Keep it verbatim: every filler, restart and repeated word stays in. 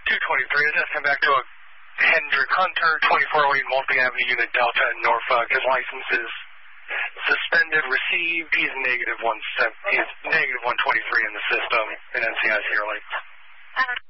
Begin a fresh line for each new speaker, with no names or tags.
two twenty-three, I just come back to a Hendrick Hunter, twenty-four oh eight Multi Avenue Unit Delta in Norfolk. His license is suspended, received. He's negative one, he's negative one twenty-three in the system in N C I Sierra Lake.